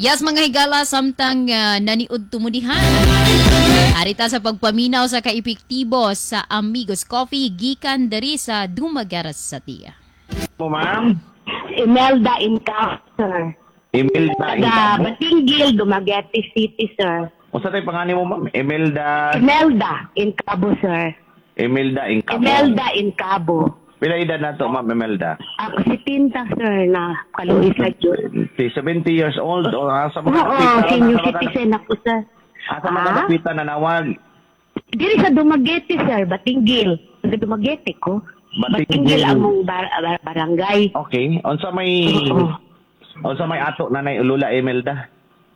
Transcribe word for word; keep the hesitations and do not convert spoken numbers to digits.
Yes, mga higala, samtang uh, naniud tumudihan. Arita sa pagpaminaw sa kaepektibo sa Amigos Coffee, gikan diri sa Dumagaras sa Tiya. Po, ma'am. Imelda Incap, sir. Imelda Taga Incabo. Batinggil, Dumaguete City, sir. O sa tayo pangalan mo, ma'am? Imelda... Imelda Incabo, sir. Imelda Incabo. Imelda Incabo. Pila edad na to, ma'am Imelda? Ako si Tinta, sir, na kaluwi sa Diyos. seventy years old o ah, sa mga Oo, senior citizen ako, sir. Ah, sa mga Ah? nakita na nawag. Diri sa Dumaguete, sir, Batinggil. Sa Dumaguete ko. Batinggil. Batinggil among bar bar barangay. Okay. Unsa may... Oo. Unsa may ato na nay Lula Imelda?